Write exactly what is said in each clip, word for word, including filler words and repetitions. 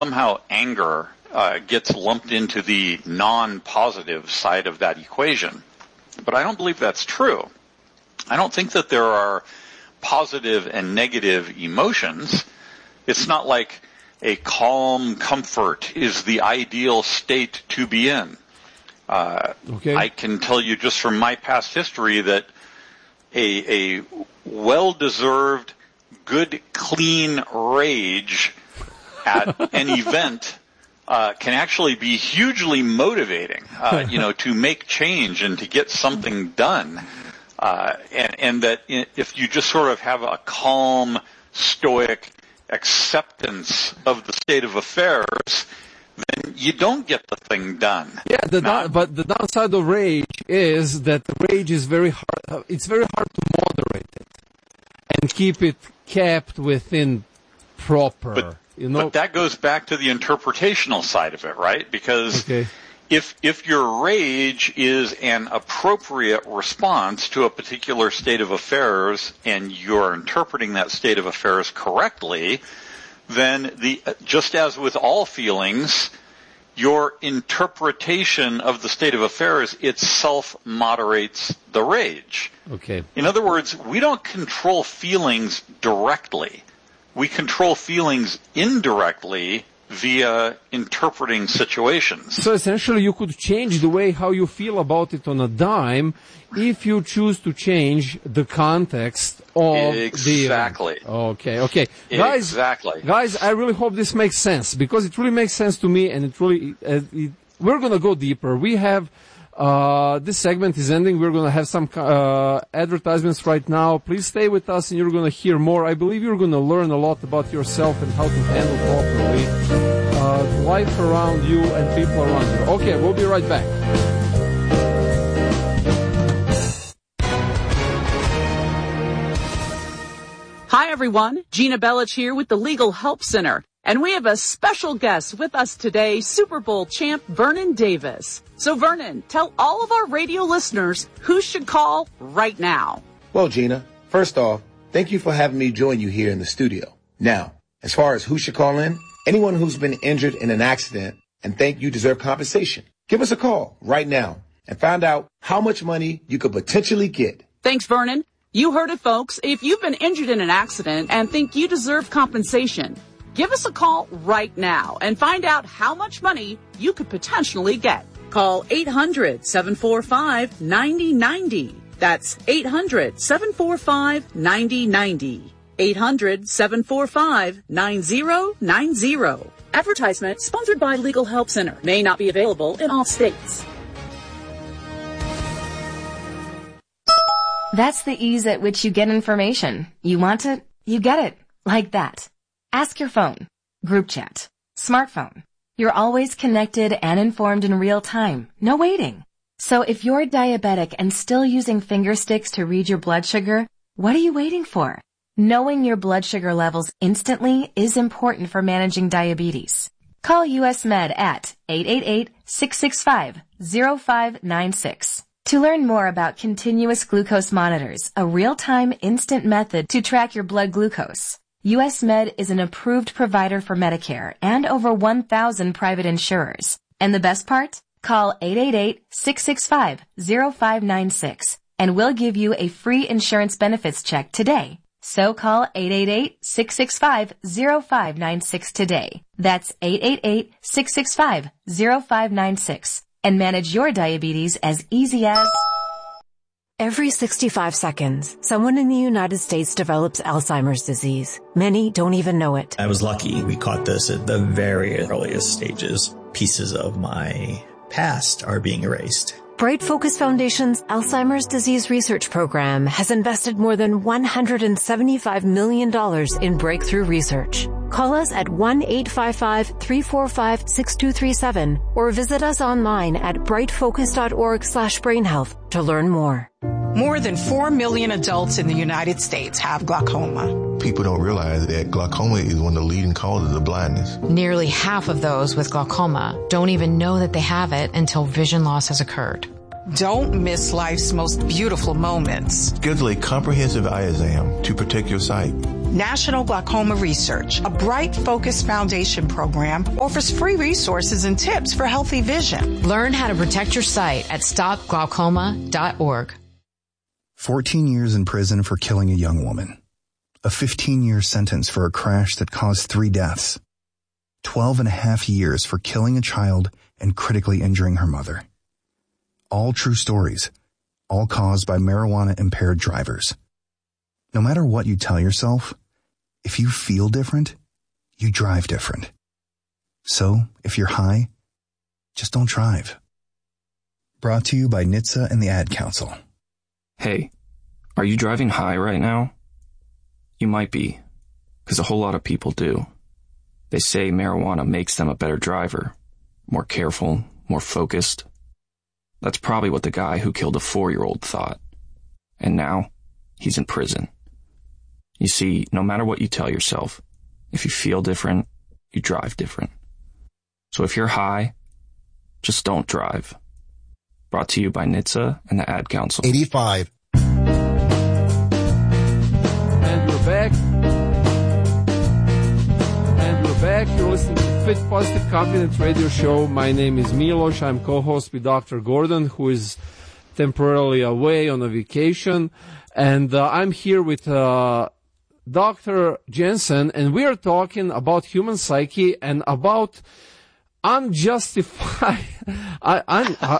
somehow anger uh, gets lumped into the non-positive side of that equation. But I don't believe that's true. I don't think that there are positive and negative emotions. It's not like a calm comfort is the ideal state to be in. Uh, okay. I can tell you just from my past history that a, a well-deserved, good, clean rage at an event uh, can actually be hugely motivating, uh, you know, to make change and to get something done. Uh, and, and that if you just sort of have a calm, stoic acceptance of the state of affairs, then you don't get the thing done. Yeah, the now, down, but the downside of rage is that rage is very hard. It's very hard to moderate it and keep it kept within proper. But, you know? But that goes back to the interpretational side of it, right? Because okay. if if your rage is an appropriate response to a particular state of affairs and you're interpreting that state of affairs correctly, then the just as with all feelings, your interpretation of the state of affairs itself moderates the rage. Okay. In other words, we don't control feelings directly. We control feelings indirectly via interpreting situations. So essentially you could change the way how you feel about it on a dime if you choose to change the context of exactly. the... Okay, okay. Guys, exactly. Guys, I really hope this makes sense, because it really makes sense to me, and it really... Uh, it, we're going to go deeper. We have... Uh, this segment is ending. We're going to have some uh, advertisements right now. Please stay with us and you're going to hear more. I believe you're going to learn a lot about yourself and how to handle properly uh, life around you and people around you. Okay, we'll be right back. Hi, everyone. Gina Bellich here with the Legal Help Center. And we have a special guest with us today, Super Bowl champ Vernon Davis. So, Vernon, tell all of our radio listeners who should call right now. Well, Gina, first off, thank you for having me join you here in the studio. Now, as far as who should call in, anyone who's been injured in an accident and think you deserve compensation, give us a call right now and find out how much money you could potentially get. Thanks, Vernon. You heard it, folks. If you've been injured in an accident and think you deserve compensation, give us a call right now and find out how much money you could potentially get. Call eight hundred, seven four five, nine zero nine zero. That's eight hundred, seven four five, nine zero nine zero. eight hundred, seven four five, nine zero nine zero. Advertisement sponsored by Legal Help Center. May not be available in all states. That's the ease at which you get information. You want it, you get it. Like that. Ask your phone, group chat, smartphone. You're always connected and informed in real time. No waiting. So if you're diabetic and still using finger sticks to read your blood sugar, what are you waiting for? Knowing your blood sugar levels instantly is important for managing diabetes. Call U S Med at eight eight eight, six six five, zero five nine six. To learn more about continuous glucose monitors, a real-time instant method to track your blood glucose. U S Med is an approved provider for Medicare and over one thousand private insurers. And the best part? Call eight eight eight, six six five, zero five nine six and we'll give you a free insurance benefits check today. So call eight eight eight, six six five, zero five nine six today. That's eight eight eight, six six five, zero five nine six and manage your diabetes as easy as... Every sixty-five seconds, someone in the United States develops Alzheimer's disease. Many don't even know it. I was lucky. We caught this at the very earliest stages. Pieces of my past are being erased. Bright Focus Foundation's Alzheimer's Disease Research Program has invested more than one hundred seventy-five million dollars in breakthrough research. Call us at one eight five five, three four five, six two three seven or visit us online at brightfocus.org slash brainhealth to learn more. More than four million adults in the United States have glaucoma. People don't realize that glaucoma is one of the leading causes of blindness. Nearly half of those with glaucoma don't even know that they have it until vision loss has occurred. Don't miss life's most beautiful moments. Schedule a comprehensive eye exam to protect your sight. National Glaucoma Research, a bright, focused foundation program, offers free resources and tips for healthy vision. Learn how to protect your sight at stop glaucoma dot org. fourteen years in prison for killing a young woman. A fifteen-year sentence for a crash that caused three deaths. Twelve and a half years for killing a child and critically injuring her mother. All true stories, all caused by marijuana-impaired drivers. No matter what you tell yourself, if you feel different, you drive different. So, if you're high, just don't drive. Brought to you by N H T S A and the Ad Council. Hey, are you driving high right now? You might be, because a whole lot of people do. They say marijuana makes them a better driver, more careful, more focused. That's probably what the guy who killed a four-year-old thought. And now, he's in prison. You see, no matter what you tell yourself, if you feel different, you drive different. So if you're high, just don't drive. Brought to you by N H T S A and the Ad Council. eighty-five. And we're back. And we're back. You're listening to Fit Positive Confident Radio Show. My name is Milos. I'm co-host with Doctor Gordon, who is temporarily away on a vacation. And uh, I'm here with uh, Doctor Jensen, and we are talking about human psyche and about unjustified, uh, un, uh,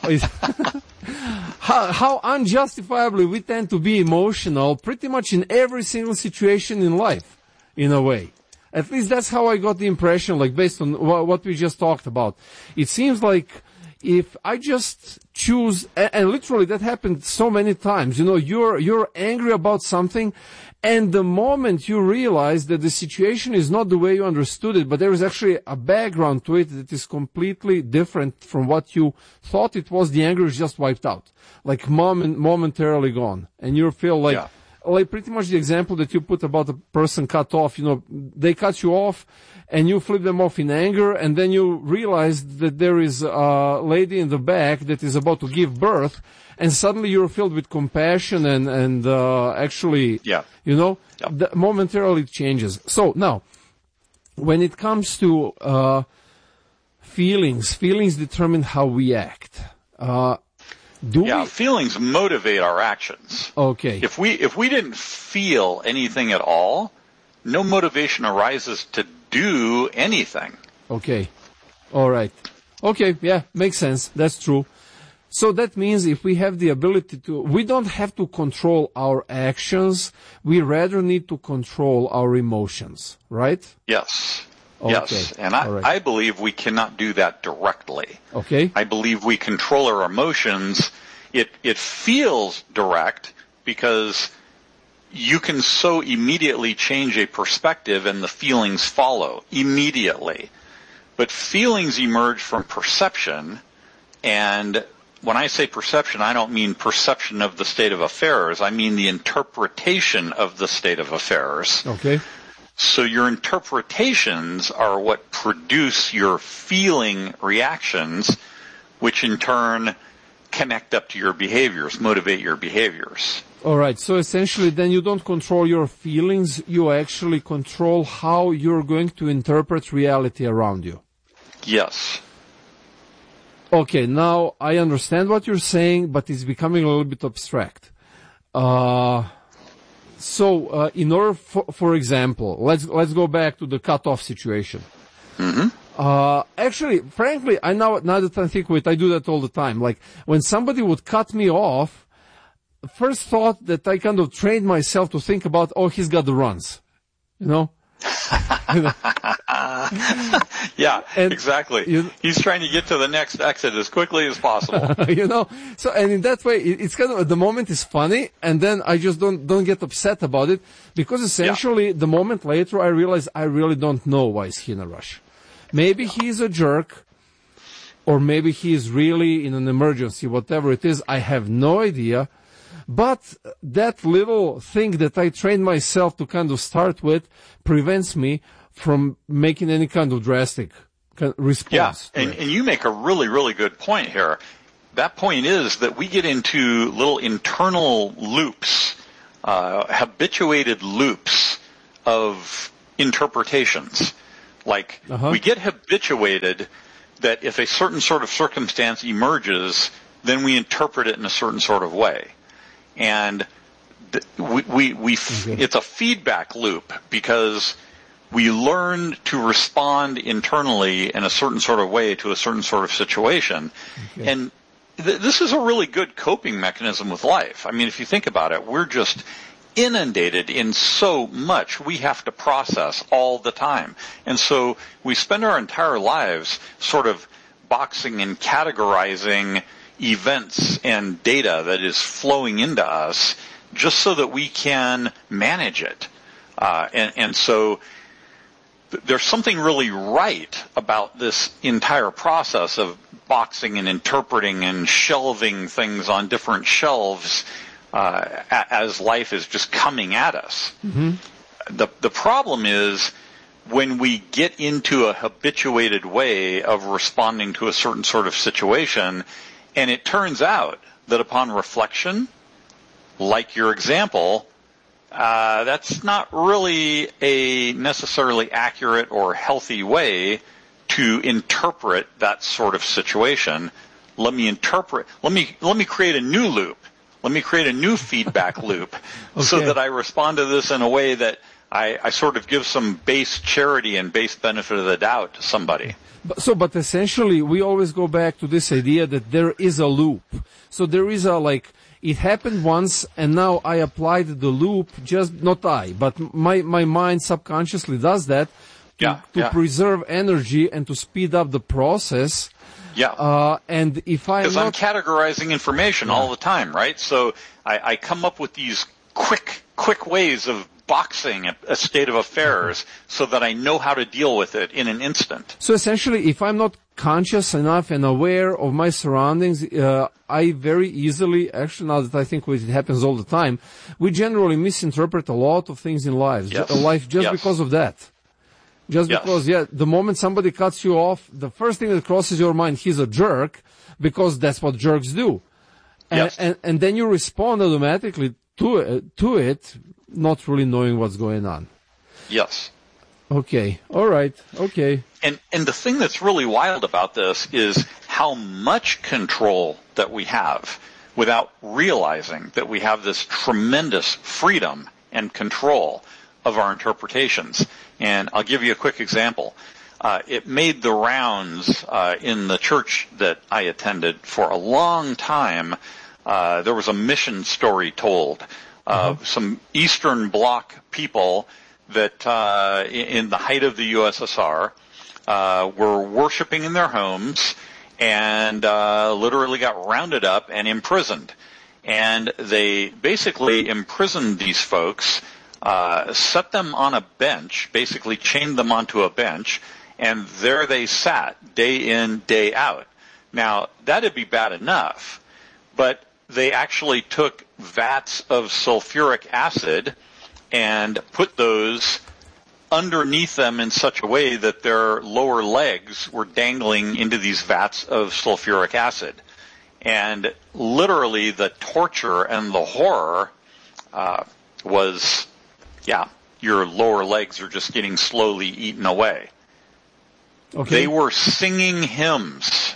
how, how unjustifiably we tend to be emotional pretty much in every single situation in life, in a way. At least that's how I got the impression, like based on wh- what we just talked about. It seems like if I just choose, and, and literally that happened so many times, you know, you're, you're angry about something, and the moment you realize that the situation is not the way you understood it, but there is actually a background to it that is completely different from what you thought it was, the anger is just wiped out. Like moment, momentarily gone. And you feel like, yeah. like pretty much the example that you put about a person cut off, you know, they cut you off and you flip them off in anger, and then you realize that there is a lady in the back that is about to give birth, and suddenly you're filled with compassion and, and, uh, actually, yeah. you know, yeah. the, momentarily it changes. So now, when it comes to, uh, feelings, feelings determine how we act. Uh, do yeah, we... feelings motivate our actions. Okay. If we, if we didn't feel anything at all, no motivation arises to do anything. Okay. All right. Okay. Yeah, makes sense. That's true. So that means if we have the ability to, we don't have to control our actions. We rather need to control our emotions, right? Yes. Okay. Yes. And I, right. I believe we cannot do that directly. Okay. I believe we control our emotions. It, it feels direct because you can so immediately change a perspective and the feelings follow immediately. But feelings emerge from perception, and when I say perception, I don't mean perception of the state of affairs. I mean the interpretation of the state of affairs. Okay. So your interpretations are what produce your feeling reactions, which in turn connect up to your behaviors, motivate your behaviors. All right. So essentially, then you don't control your feelings. You actually control how you're going to interpret reality around you. Yes. Okay. Now I understand what you're saying, but it's becoming a little bit abstract. Uh, so, uh, in order, for, for example, let's let's go back to the cutoff situation. Mm-hmm. Uh, actually, frankly, I now now that I think of it, I do that all the time. Like when somebody would cut me off. First thought that I kind of trained myself to think about, oh, he's got the runs, you know? you know? Yeah, and, exactly. You, he's trying to get to the next exit as quickly as possible. you know? So, and in that way, it, it's kind of, the moment is funny, and then I just don't, don't get upset about it, because essentially, yeah. the moment later, I realize I really don't know why is he in a rush. Maybe he's a jerk, or maybe he's really in an emergency, whatever it is, I have no idea. But that little thing that I trained myself to kind of start with prevents me from making any kind of drastic response. Yeah, and, and you make a really, really good point here. That point is that we get into little internal loops, uh, habituated loops of interpretations. Like, Uh-huh. we get habituated that if a certain sort of circumstance emerges, then we interpret it in a certain sort of way. And th- we, we, we f- Okay. it's a feedback loop, because we learn to respond internally in a certain sort of way to a certain sort of situation. Okay. And th- this is a really good coping mechanism with life. I mean, if you think about it, we're just inundated in so much we have to process all the time. And so we spend our entire lives sort of boxing and categorizing events and data that is flowing into us just so that we can manage it. Uh, and, and so th- there's something really right about this entire process of boxing and interpreting and shelving things on different shelves uh, a- as life is just coming at us. Mm-hmm. The, the problem is when we get into a habituated way of responding to a certain sort of situation, and it turns out that upon reflection, like your example, uh, that's not really a necessarily accurate or healthy way to interpret that sort of situation. Let me interpret, let me, let me create a new loop. Let me create a new feedback loop Okay. so that I respond to this in a way that I, I sort of give some base charity and base benefit of the doubt to somebody. But, so, but essentially, we always go back to this idea that there is a loop. So there is a, like, it happened once, and now I applied the loop, just, not I, but my, my mind subconsciously does that to, Yeah, to yeah. preserve energy and to speed up the process. Yeah. Uh, and if I'm Because I'm not, categorizing information all the time, right? So I, I come up with these quick, quick ways of boxing a, a state of affairs so that I know how to deal with it in an instant. so essentially, if I'm not conscious enough and aware of my surroundings, uh, I very easily, actually now that I think it happens all the time, we generally misinterpret a lot of things in lives, Yes. ju- life just Yes. because of that. Just Yes. because, yeah, the moment somebody cuts you off, the first thing that crosses your mind, he's a jerk, because that's what jerks do. And, Yes. and, and then you respond automatically to it, to it, not really knowing what's going on. Yes. Okay, all right, okay. And and the thing that's really wild about this is how much control that we have without realizing that we have this tremendous freedom and control of our interpretations. And I'll give you a quick example. Uh, it made the rounds uh, in the church that I attended for a long time. Uh, there was a mission story told of uh, some Eastern Bloc people that uh, in the height of the U S S R uh, were worshiping in their homes and uh, literally got rounded up and imprisoned. And they basically imprisoned these folks, uh, set them on a bench, basically chained them onto a bench, and there they sat day in, day out. Now, that'd be bad enough, but they actually took vats of sulfuric acid and put those underneath them in such a way that their lower legs were dangling into these vats of sulfuric acid. And literally the torture and the horror uh, was, yeah, your lower legs are just getting slowly eaten away. Okay. They were singing hymns.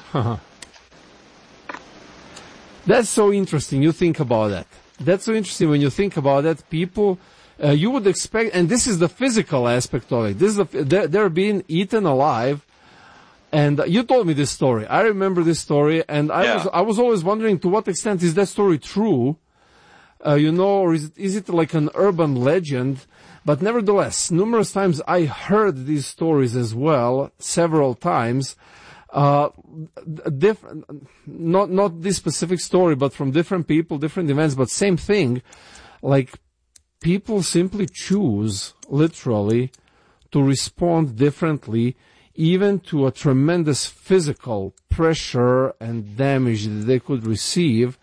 That's so interesting. You think about that. That's so interesting when you think about that. People, uh, you would expect, and this is the physical aspect of it. This is the, they're, they're being eaten alive. And you told me this story. I remember this story, and I Yeah. was I was always wondering to what extent is that story true, uh, you know, or is it, is it like an urban legend? But nevertheless, numerous times I heard these stories as well, several times. Uh, different, not not this specific story, but from different people, different events, but same thing. Like people simply choose, literally, to respond differently, even to a tremendous physical pressure and damage that they could receive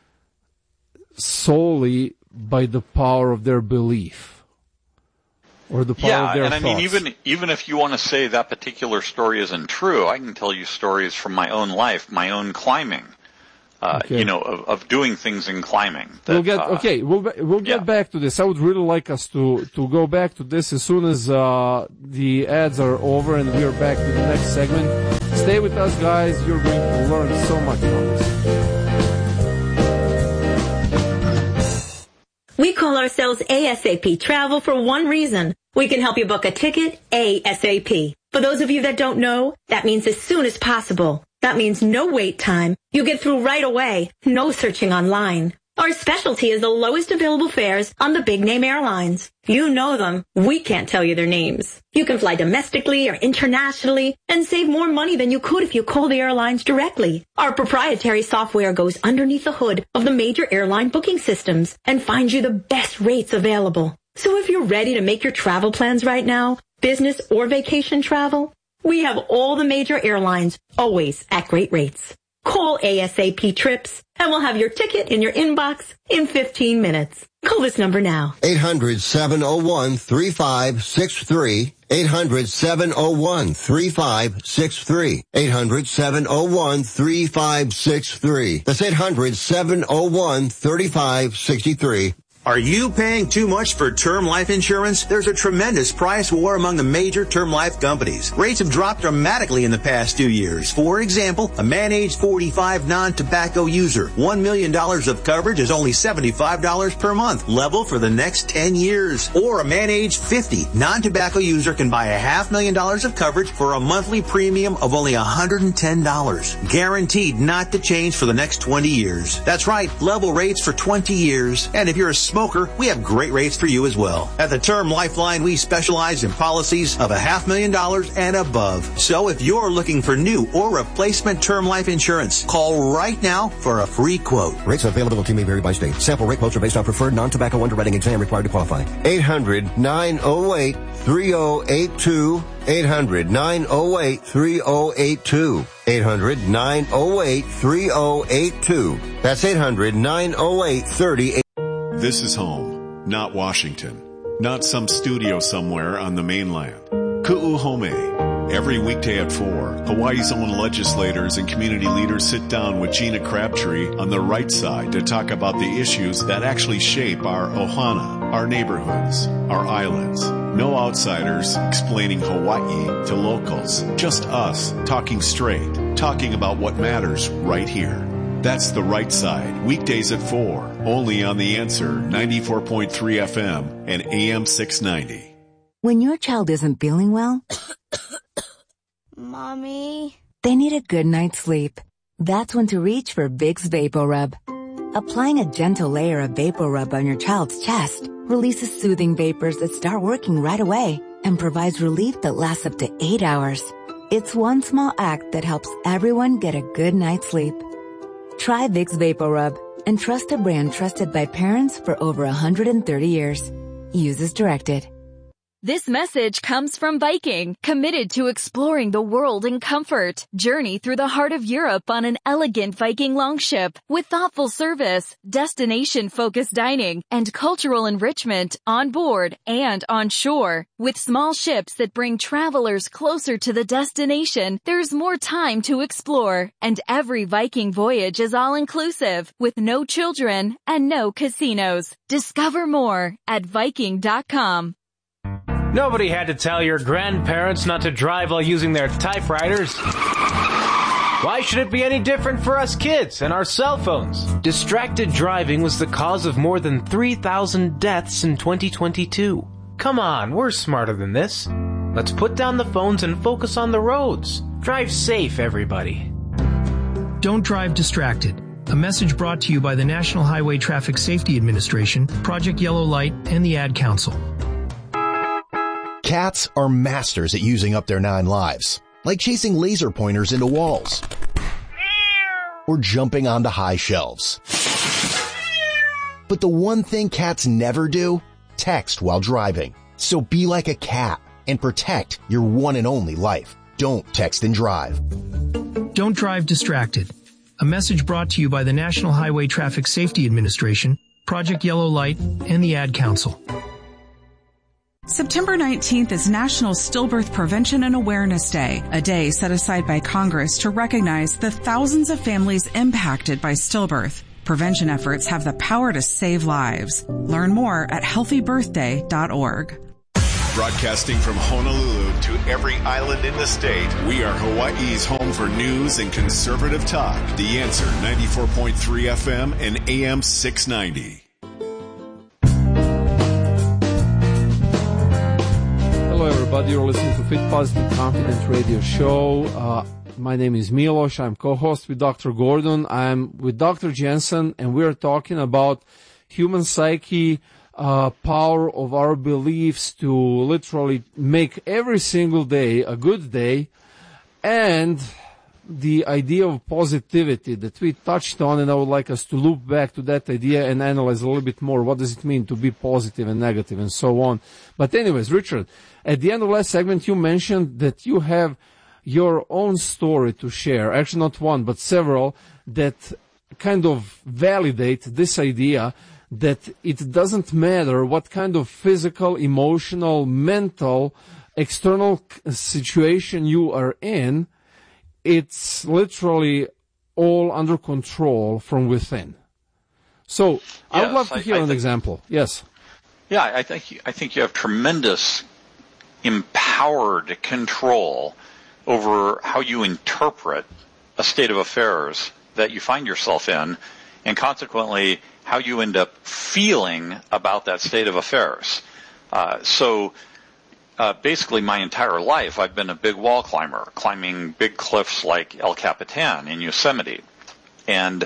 solely by the power of their belief. Or the power Yeah, of their and I mean, thoughts. even even if you want to say that particular story isn't true, I can tell you stories from my own life, my own climbing. uh, Okay. you know, of, of doing things in climbing. That, We'll get uh, okay. We'll be- we'll get yeah. back to this. I would really like us to to go back to this as soon as uh, the ads are over and we are back to the next segment. Stay with us, guys. You're going to learn so much from this. We call ourselves ASAP Travel for one reason. We can help you book a ticket ASAP. For those of you that don't know, that means as soon as possible. That means no wait time. You get through right away. No searching online. Our specialty is the lowest available fares on the big name airlines. You know them. We can't tell you their names. You can fly domestically or internationally and save more money than you could if you call the airlines directly. Our proprietary software goes underneath the hood of the major airline booking systems and finds you the best rates available. So if you're ready to make your travel plans right now, business or vacation travel, we have all the major airlines always at great rates. Call ASAP Trips and we'll have your ticket in your inbox in fifteen minutes. Call this number now. eight hundred, seven oh one, three five six three. eight hundred, seven oh one, three five six three. eight hundred, seven oh one, three five six three. That's eight hundred, seven oh one, three five six three. Are you paying too much for term life insurance? There's a tremendous price war among the major term life companies. Rates have dropped dramatically in the past two years. For example, a man age forty-five non-tobacco user, one million dollars of coverage is only seventy-five dollars per month, level for the next ten years. Or a man age fifty non-tobacco user can buy a half million dollars of coverage for a monthly premium of only one hundred ten dollars. Guaranteed not to change for the next twenty years. That's right, level rates for twenty years. And if you're a smoker, we have great rates for you as well. At the Term Lifeline, we specialize in policies of a half million dollars and above. So if you're looking for new or replacement term life insurance, call right now for a free quote. Rates and availability may vary by state. Sample rate quotes are based on preferred non-tobacco underwriting exam required to qualify. eight hundred, nine oh eight, three oh eight two. eight hundred, nine oh eight, three oh eight two. eight hundred, nine oh eight, three oh eight two. That's eight hundred, nine oh eight, three oh eight two. This is home, not Washington, not some studio somewhere on the mainland. Ku'uhome. Every weekday at four, Hawaii's own legislators and community leaders sit down with Gina Crabtree on the right side to talk about the issues that actually shape our ohana, our neighborhoods, our islands. No outsiders explaining Hawaii to locals. Just us talking straight, talking about what matters right here. That's The Right Side, weekdays at four, only on The Answer, ninety-four point three F M and A M six ninety. When your child isn't feeling well, Mommy, they need a good night's sleep. That's when to reach for Vicks VapoRub. Applying a gentle layer of VapoRub on your child's chest releases soothing vapors that start working right away and provides relief that lasts up to eight hours. It's one small act that helps everyone get a good night's sleep. Try Vicks VapoRub and trust a brand trusted by parents for over one hundred thirty years. Use as directed. This message comes from Viking, committed to exploring the world in comfort. Journey through the heart of Europe on an elegant Viking longship with thoughtful service, destination-focused dining, and cultural enrichment on board and on shore. With small ships that bring travelers closer to the destination, there's more time to explore. And every Viking voyage is all-inclusive, with no children and no casinos. Discover more at Viking dot com. Nobody had to tell your grandparents not to drive while using their typewriters. Why should it be any different for us kids and our cell phones? Distracted driving was the cause of more than three thousand deaths in twenty twenty-two. Come on, we're smarter than this. Let's put down the phones and focus on the roads. Drive safe, everybody. Don't drive distracted. A message brought to you by the National Highway Traffic Safety Administration, Project Yellow Light, and the Ad Council. Cats are masters at using up their nine lives, like chasing laser pointers into walls or jumping onto high shelves. But the one thing cats never do, text while driving. So be like a cat and protect your one and only life. Don't text and drive. Don't drive distracted. A message brought to you by the National Highway Traffic Safety Administration, Project Yellow Light, and the Ad Council. September nineteenth is National Stillbirth Prevention and Awareness Day, a day set aside by Congress to recognize the thousands of families impacted by stillbirth. Prevention efforts have the power to save lives. Learn more at healthy birthday dot org. Broadcasting from Honolulu to every island in the state, we are Hawaii's home for news and conservative talk. The Answer, ninety-four point three F M and A M six ninety. Hello, everybody. You're listening to Fit Positive Confident Radio Show. Uh, my name is Miloš. I'm co-host with Doctor Gordon. I'm with Doctor Jensen, and we're talking about human psyche, uh, power of our beliefs to literally make every single day a good day, and the idea of positivity that we touched on, and I would like us to loop back to that idea and analyze a little bit more. What does it mean to be positive and negative and so on? But anyways, Richard, at the end of last segment, you mentioned that you have your own story to share, actually not one, but several, that kind of validate this idea that it doesn't matter what kind of physical, emotional, mental, external situation you are in, it's literally all under control from within. So yes, I would love to hear I, I an think, example. Yes. Yeah, I think I think you have tremendous empowered control over how you interpret a state of affairs that you find yourself in, and consequently how you end up feeling about that state of affairs. Uh, so uh, basically my entire life I've been a big wall climber, climbing big cliffs like El Capitan in Yosemite. And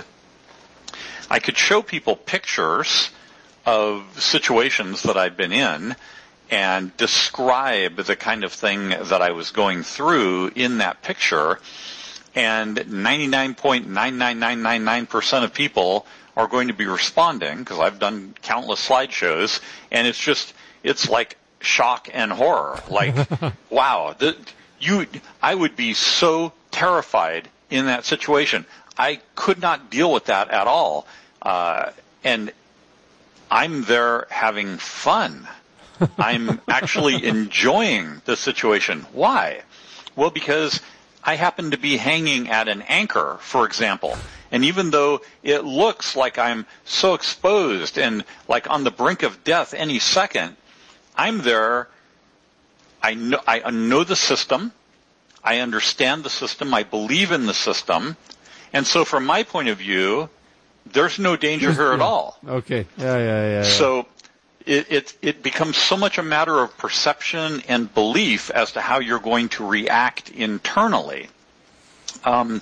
I could show people pictures of situations that I've been in and describe the kind of thing that I was going through in that picture, and ninety-nine point nine nine nine nine nine percent of people are going to be responding, because I've done countless slideshows, and it's just, it's like shock and horror. Like, wow, the, you, I would be so terrified in that situation. I could not deal with that at all. Uh, and I'm there having fun. I'm actually enjoying the situation. Why? Well, because I happen to be hanging at an anchor, for example. And even though it looks like I'm so exposed and like on the brink of death any second, I'm there. I know, I know the system. I understand the system. I believe in the system. And so from my point of view, there's no danger here at all. Okay. Yeah, yeah, yeah. yeah. So It, it, it becomes so much a matter of perception and belief as to how you're going to react internally. Um,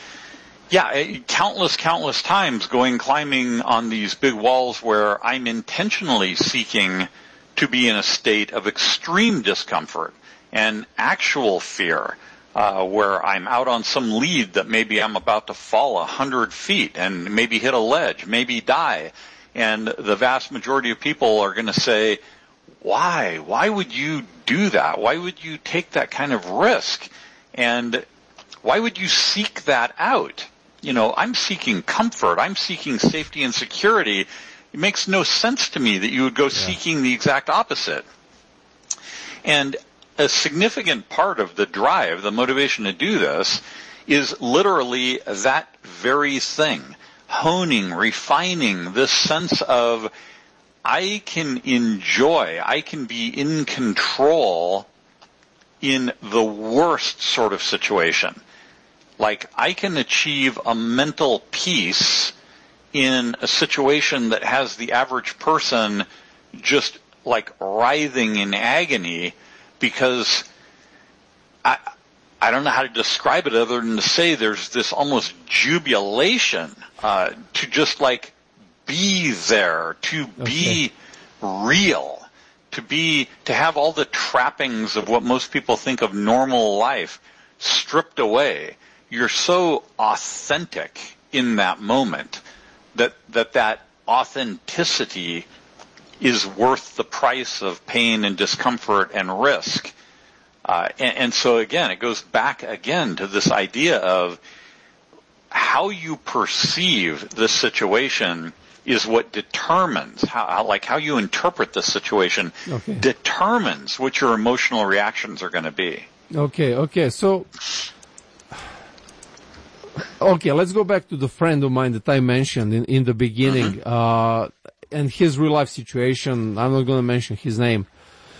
yeah, countless, countless times going climbing on these big walls where I'm intentionally seeking to be in a state of extreme discomfort and actual fear, uh, where I'm out on some lead that maybe I'm about to fall a hundred feet and maybe hit a ledge, maybe die. And the vast majority of people are going to say, why? Why would you do that? Why would you take that kind of risk? And why would you seek that out? You know, I'm seeking comfort. I'm seeking safety and security. It makes no sense to me that you would go yeah. seeking the exact opposite. And a significant part of the drive, the motivation to do this, is literally that very thing. Honing, refining this sense of I can enjoy, I can be in control in the worst sort of situation. Like I can achieve a mental peace in a situation that has the average person just like writhing in agony, because I I don't know how to describe it other than to say there's this almost jubilation uh, to just like be there, to be okay. real, to be, to have all the trappings of what most people think of normal life stripped away. You're so authentic in that moment that that, that authenticity is worth the price of pain and discomfort and risk. Uh, and, and so again, it goes back again to this idea of how you perceive this situation is what determines how, how like how you interpret the situation Okay. determines what your emotional reactions are going to be. Okay, okay, so, okay, let's go back to the friend of mine that I mentioned in, in the beginning, Mm-hmm. uh, and his real life situation. I'm not going to mention his name,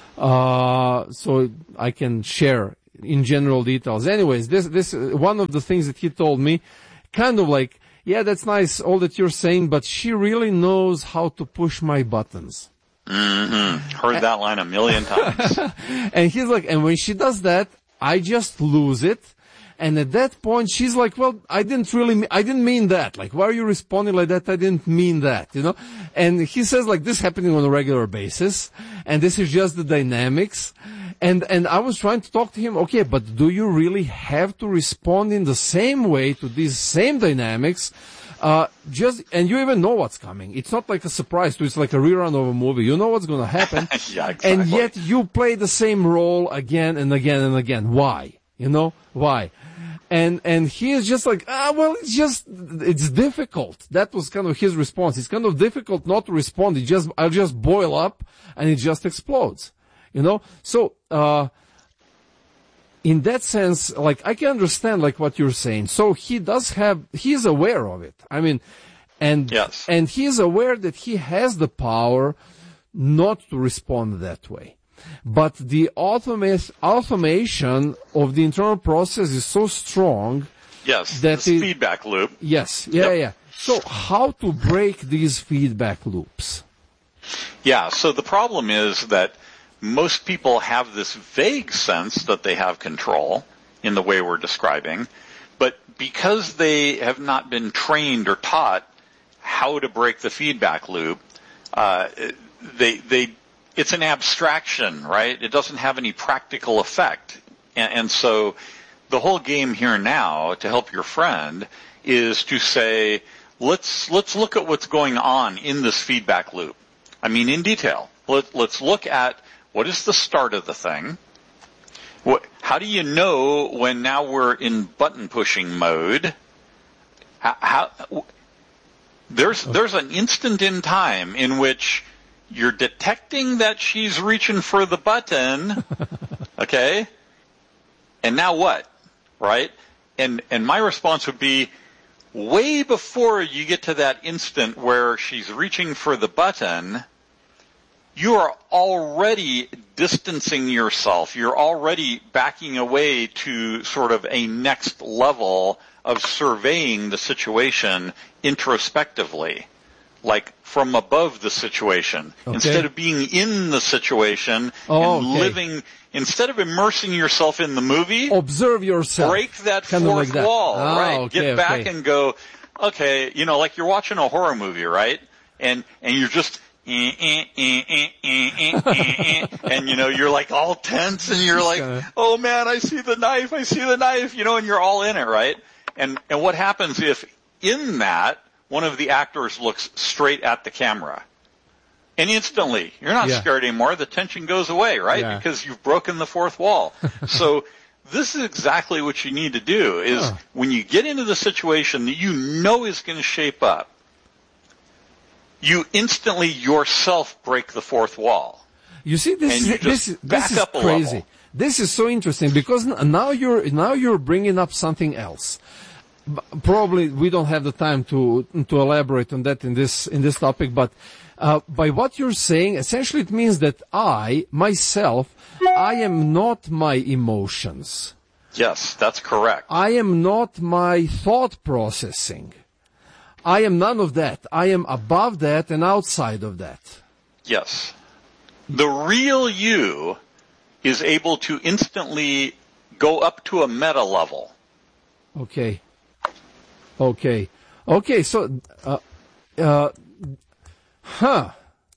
uh, so I can share in general details. Anyways, this, this, one of the things that he told me, kind of like, yeah, that's nice, all that you're saying, but she really knows how to push my buttons. Mm-hmm. Heard that line a million times. And he's like, and when she does that, I just lose it. And at that point, she's like, well, I didn't really, me- I didn't mean that. Like, why are you responding like that? I didn't mean that, you know? And he says like this happening on a regular basis. And this is just the dynamics. And, and I was trying to talk to him, okay, but do you really have to respond in the same way to these same dynamics? Uh, just, and you even know what's coming. It's not like a surprise to, it's like a rerun of a movie. You know what's going to happen. Yeah, exactly. And yet you play the same role again and again and again. Why? You know? Why? And, and he is just like, ah, well, it's just, it's difficult. That was kind of his response. It's kind of difficult not to respond. It just, I'll just boil up and it just explodes. You know? So, uh, in that sense, like, I can understand, like, what you're saying. So he does have, he's aware of it. I mean, and, yes. and he's aware that he has the power not to respond that way. But the automa- automation of the internal process is so strong. Yes, that this it, feedback loop. Yes, yeah, Yep. yeah. So how to break these feedback loops? Yeah, so the problem is that most people have this vague sense that they have control in the way we're describing, but because they have not been trained or taught how to break the feedback loop, uh, they, they, it's an abstraction, right? It doesn't have any practical effect. And, and so the whole game here now to help your friend is to say, let's, let's look at what's going on in this feedback loop. I mean, in detail. Let, let's look at what is the start of the thing? What, how do you know when now we're in button pushing mode? How, how, there's there's an instant in time in which you're detecting that she's reaching for the button, okay? And now what, right? And and my response would be, way before you get to that instant where she's reaching for the button, you are already distancing yourself. You're already backing away to sort of a next level of surveying the situation introspectively, like from above the situation. Okay. Instead of being in the situation Oh, and okay. living, instead of immersing yourself in the movie, Observe yourself. break that Kind of fourth like that. wall, Ah, right? okay, Get back okay. and go, okay, you know, like you're watching a horror movie, right? And, and you're just, eh, eh, eh, eh, eh, eh, eh, eh, and you know, you're like all tense and you're like, oh man, I see the knife, I see the knife, you know, and you're all in it, right? And, and what happens if in that, one of the actors looks straight at the camera? And instantly, you're not Yeah. scared anymore, the tension goes away, right? Yeah. Because you've broken the fourth wall. So, this is exactly what you need to do, is Huh. when you get into the situation that you know is going to shape up, you instantly yourself break the fourth wall. You see, this And is you this just is back this is up a crazy. level. This is so interesting because n- now you're now you're bringing up something else. B- Probably we don't have the time to to elaborate on that in this in this topic, but uh, by what you're saying, essentially it means that I myself, I am not my emotions. Yes, that's correct. I am not my thought processing. I am none of that. I am above that and outside of that. Yes. The real you is able to instantly go up to a meta level. Okay. Okay. Okay, so, uh, uh, huh.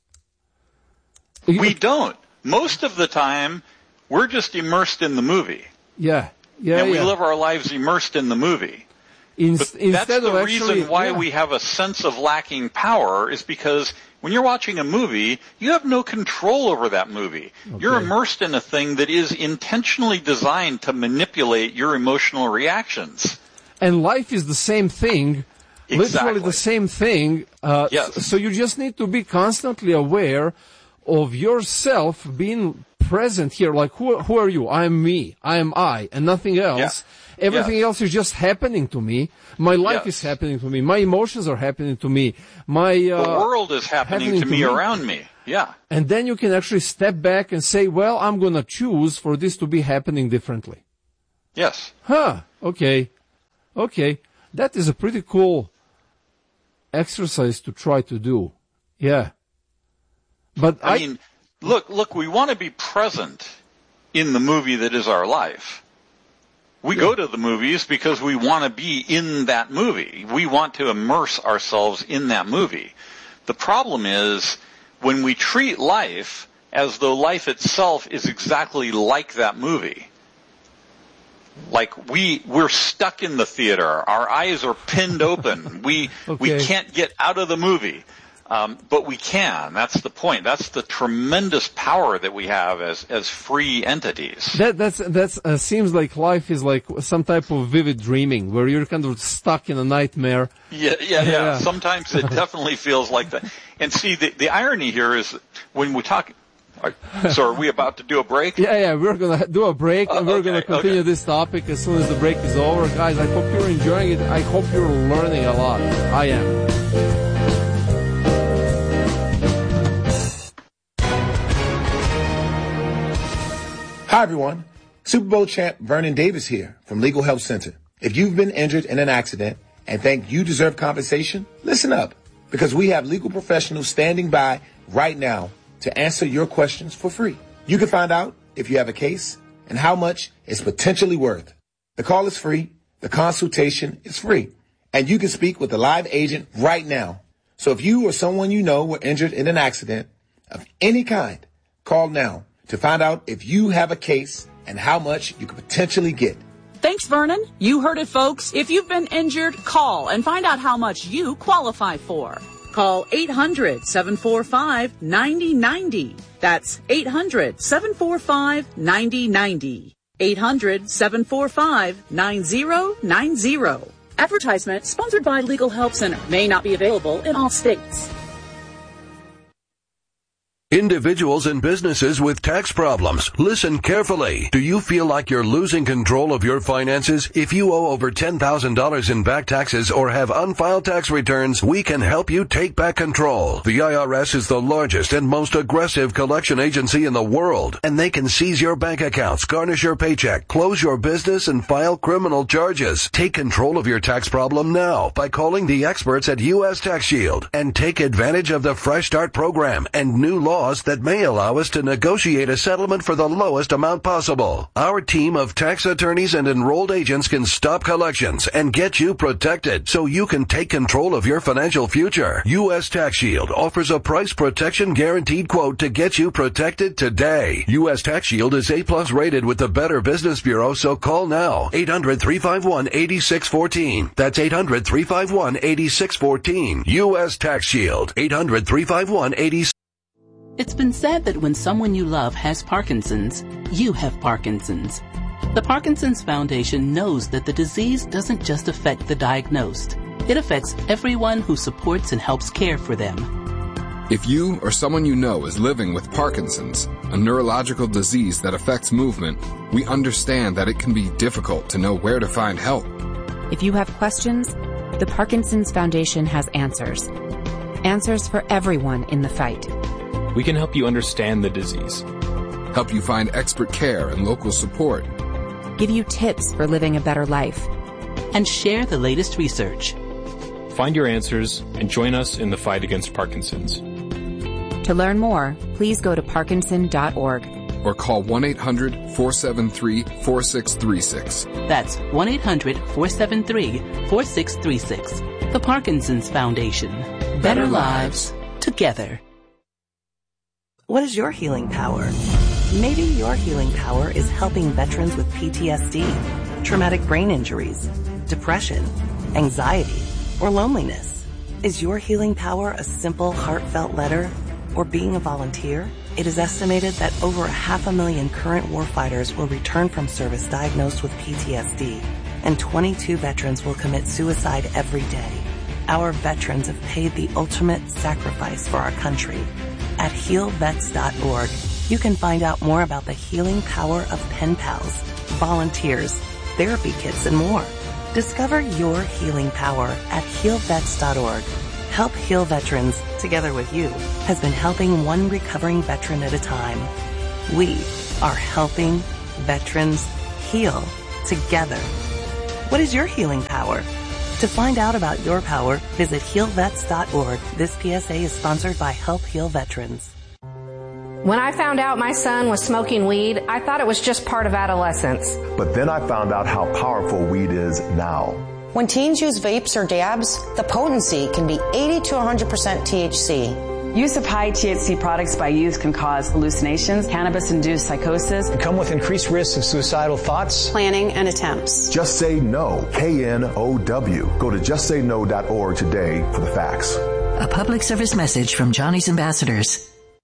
We don't. Most of the time, we're just immersed in the movie. Yeah. Yeah, and we yeah. live our lives immersed in the movie. In, But instead that's the of reason actually, why yeah. we have a sense of lacking power, is because when you're watching a movie, you have no control over that movie. You're immersed in a thing that is intentionally designed to manipulate your emotional reactions. And life is the same thing. Literally the same thing. Uh, Yes. so, so you just need to be constantly aware of yourself being present here. Like, who, who are you? I am me. I am I, and nothing else. Yeah. Everything Yes. else is just happening to me. My life Yes. is happening to me. My emotions are happening to me. My uh, The world is happening, happening to, to me, me. around me. Yeah. And then you can actually step back and say, well, I'm going to choose for this to be happening differently. Yes. Huh. Okay. Okay. That is a pretty cool exercise to try to do. Yeah. But I, I mean, look, look, we want to be present in the movie that is our life. We Yeah. go to the movies because we want to be in that movie. We want to immerse ourselves in that movie. The problem is when we treat life as though life itself is exactly like that movie. Like we, we're stuck in the theater. Our eyes are pinned open. We, we Okay. can't get out of the movie. Um, but we can. That's the point. That's the tremendous power that we have as, as free entities. that that's that's uh, seems like life is like some type of vivid dreaming where you're kind of stuck in a nightmare. Yeah, yeah, yeah. Yeah. Sometimes it definitely feels like that. And see, the, the irony here is when we talk, so are we about to do a break? Yeah, yeah, we're gonna do a break and Uh, we're gonna okay, continue okay. this topic as soon as the break is over. Guys, I hope you're enjoying it. I hope you're learning a lot. I am. Hi, everyone. Super Bowl champ Vernon Davis here from Legal Help Center. If you've been injured in an accident and think you deserve compensation, listen up, because we have legal professionals standing by right now to answer your questions for free. You can find out if you have a case and how much it's potentially worth. The call is free. The consultation is free. And you can speak with a live agent right now. So if you or someone you know were injured in an accident of any kind, call now to find out if you have a case and how much you could potentially get. Thanks, Vernon. You heard it, folks. If you've been injured, call and find out how much you qualify for. Call eight hundred, seven four five, nine zero nine zero. That's eight hundred, seven four five, nine zero nine zero. eight hundred, seven four five, nine zero nine zero. Advertisement sponsored by Legal Help Center. May not be available in all states. Individuals and businesses with tax problems, listen carefully. Do you feel like you're losing control of your finances? If you owe over ten thousand dollars in back taxes or have unfiled tax returns, we can help you take back control. The I R S is the largest and most aggressive collection agency in the world, and they can seize your bank accounts, garnish your paycheck, close your business, and file criminal charges. Take control of your tax problem now by calling the experts at U S Tax Shield and take advantage of the Fresh Start program and new laws that may allow us to negotiate a settlement for the lowest amount possible. Our team of tax attorneys and enrolled agents can stop collections and get you protected so you can take control of your financial future. U S Tax Shield offers a price protection guaranteed quote to get you protected today. U S Tax Shield is A plus rated with the Better Business Bureau, so call now. eight hundred, three five one, eight six one four. That's eight hundred, three five one, eight six one four. U S Tax Shield. eight hundred, three five one, eight six one four. It's been said that when someone you love has Parkinson's, you have Parkinson's. The Parkinson's Foundation knows that the disease doesn't just affect the diagnosed. It affects everyone who supports and helps care for them. If you or someone you know is living with Parkinson's, a neurological disease that affects movement, we understand that it can be difficult to know where to find help. If you have questions, the Parkinson's Foundation has answers. Answers for everyone in the fight. We can help you understand the disease, help you find expert care and local support, give you tips for living a better life, and share the latest research. Find your answers and join us in the fight against Parkinson's. To learn more, please go to parkinson dot org or call one eight hundred, four seven three, four six three six. That's one eight hundred, four seven three, four six three six. The Parkinson's Foundation. Better, Better lives together. What is your healing power? Maybe your healing power is helping veterans with P T S D, traumatic brain injuries, depression, anxiety, or loneliness. Is your healing power a simple, heartfelt letter or being a volunteer? It is estimated that over a half a million current warfighters will return from service diagnosed with P T S D, and twenty-two veterans will commit suicide every day. Our veterans have paid the ultimate sacrifice for our country. At heal vets dot org, you can find out more about the healing power of pen pals, volunteers, therapy kits, and more. Discover your healing power at heal vets dot org. Help Heal Veterans, together with you, has been helping one recovering veteran at a time. We are helping veterans heal together. What is your healing power? To find out about your power, visit heal vets dot org. This P S A is sponsored by Help Heal Veterans. When I found out my son was smoking weed, I thought it was just part of adolescence. But then I found out how powerful weed is now. When teens use vapes or dabs, the potency can be eighty to one hundred percent T H C. Use of high T H C products by youth can cause hallucinations, cannabis-induced psychosis, and come with increased risks of suicidal thoughts, planning, and attempts. Just Say No, K N O W. Go to just say no dot org today for the facts. A public service message from Johnny's Ambassadors.